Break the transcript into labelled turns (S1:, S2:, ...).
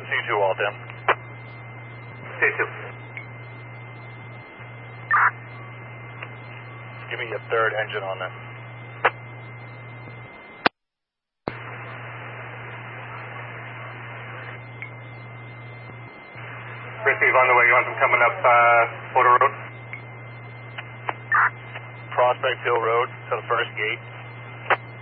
S1: C2 all dim.
S2: C2.
S1: Give me your third engine on this.
S2: Receive on the way. You want them coming up Porter Road?
S1: Prospect Hill Road to the first gate.